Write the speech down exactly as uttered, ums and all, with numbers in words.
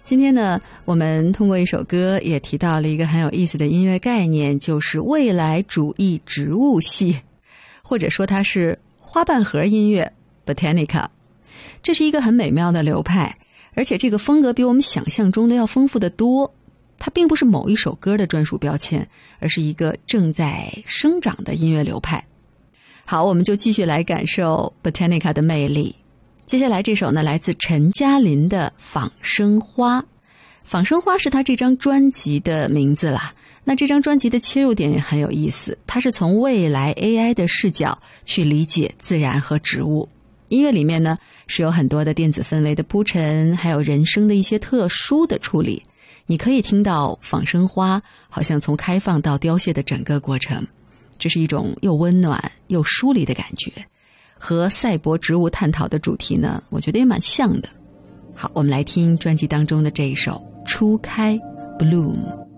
今天呢，我们通过一首歌也提到了一个很有意思的音乐概念，就是未来主义植物系，或者说它是花瓣盒音乐 Botanica。 这是一个很美妙的流派，而且这个风格比我们想象中的要丰富得多。它并不是某一首歌的专属标签，而是一个正在生长的音乐流派。好，我们就继续来感受 Botanica 的魅力。接下来这首呢，来自陈嘉玲的《仿生花》。仿生花是他这张专辑的名字啦。那这张专辑的切入点也很有意思，它是从未来 A I 的视角去理解自然和植物。音乐里面呢，是有很多的电子氛围的铺陈，还有人声的一些特殊的处理。你可以听到仿生花好像从开放到凋谢的整个过程，这是一种又温暖又疏离的感觉，和赛博植物探讨的主题呢，我觉得也蛮像的。好，我们来听专辑当中的这一首《初开 Bloom》。